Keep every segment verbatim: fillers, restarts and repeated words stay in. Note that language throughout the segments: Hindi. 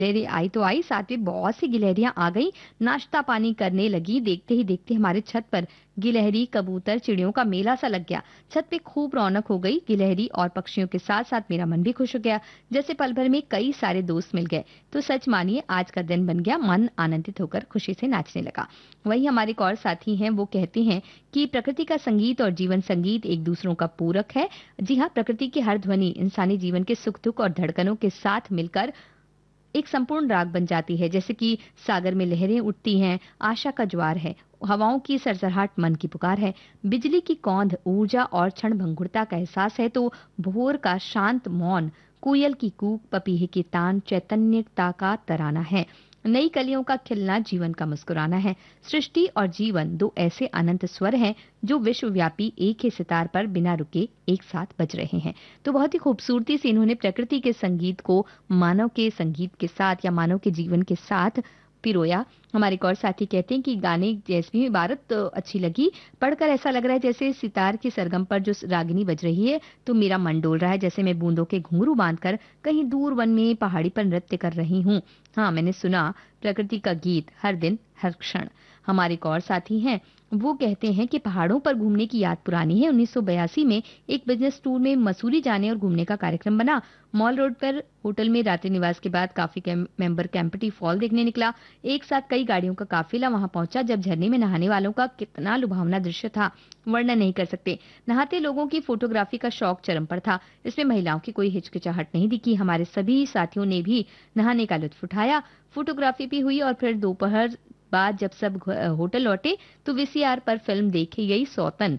गिलहरी आई तो आई, साथ में बहुत सी गिलहरियां आ गई, नाश्ता पानी करने लगी। देखते ही देखते हमारे छत पर गिलहरी, कबूतर, चिड़ियों का मेला सा लग गया। छत पे खूब रौनक हो गई। गिलहरी और पक्षियों के साथ साथ मेरा मन भी खुश हो गया, जैसे पल भर में कई सारे दोस्त मिल गए। तो सच मानिए आज का दिन बन गया, मन आनंदित होकर खुशी से नाचने लगा। वहीं हमारे एक और साथी हैं, वो कहते हैं कि प्रकृति का संगीत और जीवन संगीत एक दूसरों का पूरक है। जी हाँ, प्रकृति की हर ध्वनि इंसानी जीवन के सुख दुख और धड़कनों के साथ मिलकर एक संपूर्ण राग बन जाती है। जैसे कि सागर में लहरें उठती हैं, आशा का ज्वार है, हवाओं की सरसराहट मन की पुकार है, बिजली की कौंध ऊर्जा और क्षण भंगुरता का एहसास है, तो भोर का शांत मौन, कोयल की कूक, पपीहे की तान चैतन्यता का तराना है। नई कलियों का खिलना जीवन का मुस्कुराना है। सृष्टि और जीवन दो ऐसे अनंत स्वर हैं जो विश्वव्यापी एक ही सितार पर बिना रुके एक साथ बज रहे हैं। तो बहुत ही खूबसूरती से इन्होंने प्रकृति के संगीत को मानव के संगीत के साथ या मानव के जीवन के साथ पिरोया। हमारे एक और साथी कहते हैं कि गाने जैसी इबारत अच्छी लगी, पढ़कर ऐसा लग रहा है जैसे सितार की सरगम पर जो रागिनी बज रही है, तो मेरा मन डोल रहा है जैसे मैं बूंदों के घुंघरू बांधकर कहीं दूर वन में पहाड़ी पर नृत्य कर रही हूँ। हाँ, मैंने सुना प्रकृति का गीत हर दिन हर क्षण। हमारे एक और साथी हैं, वो कहते हैं कि पहाड़ों पर घूमने की याद पुरानी है। उन्नीस सौ बयासी में एक बिजनेस टूर में मसूरी जाने और घूमने का कार्यक्रम बना। मॉल रोड पर होटल में रात्रि निवास के बाद काफी कैम, मेंबर कैंपटी फॉल देखने निकला। एक साथ कई गाड़ियों का काफिला वहां पहुंचा। जब झरने में नहाने वालों का कितना लुभावना दृश्य था, वर्णन नहीं कर सकते। नहाते लोगों की फोटोग्राफी का शौक चरम पर था। इसमें महिलाओं की कोई हिचकिचाहट नहीं दिखी। हमारे सभी साथियों ने भी नहाने का लुत्फ उठाया, फोटोग्राफी भी हुई और फिर दोपहर बाद जब सब होटल लौटे तो वीसीआर पर फिल्म देखी गई सौतन।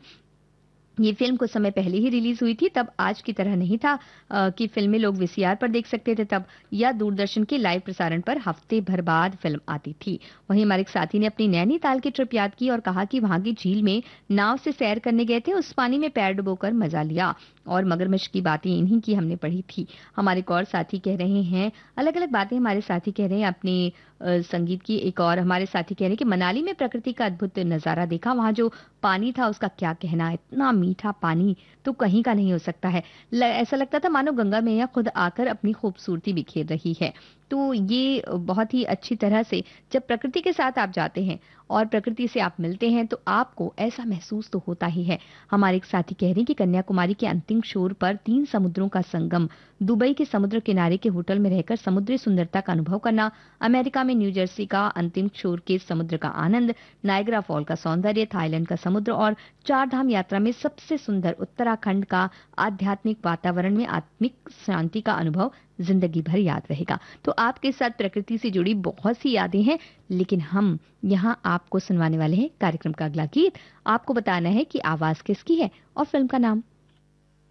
ये फिल्म कुछ समय पहले ही रिलीज हुई थी, तब आज की तरह नहीं था आ, कि फिल्में लोग वीसीआर पर देख सकते थे तब, या दूरदर्शन के लाइव प्रसारण पर हफ्ते भर बाद फिल्म आती थी। वहीं हमारे एक साथी ने अपनी नैनीताल की ट्रिप याद की और कहा कि वहां की झील में नाव से सैर करने गए थे, उस पानी में पैर डुबोकर मजा लिया और मगरमच्छ की बातें इन्हीं की हमने पढ़ी थी। हमारे एक और साथी कह रहे हैं, अलग अलग बातें हमारे साथी कह रहे हैं अपने संगीत की। एक और हमारे साथी कह रहे हैं कि मनाली में प्रकृति का अद्भुत नजारा देखा, वहां जो पानी था उसका क्या कहना, इतना मीठा पानी तो कहीं का नहीं हो सकता है। ल, ऐसा लगता था मानो गंगा मैया खुद आकर अपनी खूबसूरती बिखेर रही है। तो ये बहुत ही अच्छी तरह से जब प्रकृति के साथ आप जाते हैं और प्रकृति से आप मिलते हैं तो आपको ऐसा महसूस तो होता ही है। हमारे एक साथी कह रहे हैं कि कन्याकुमारी के अंतिम छोर पर तीन समुद्रों का संगम, दुबई के समुद्र किनारे के होटल में रहकर समुद्री सुंदरता का अनुभव करना, अमेरिका में न्यू जर्सी का अंतिम छोर के समुद्र का आनंद, नायग्रा फॉल का सौंदर्य, थाईलैंड का समुद्र और चार धाम यात्रा में सबसे सुंदर उत्तराखंड का आध्यात्मिक वातावरण में आत्मिक शांति का अनुभव जिंदगी भर याद रहेगा। तो आपके साथ प्रकृति से जुड़ी बहुत सी यादें हैं, लेकिन हम यहाँ आपको सुनवाने वाले हैं कार्यक्रम का अगला गीत। आपको बताना है कि आवाज किसकी है और फिल्म का नाम।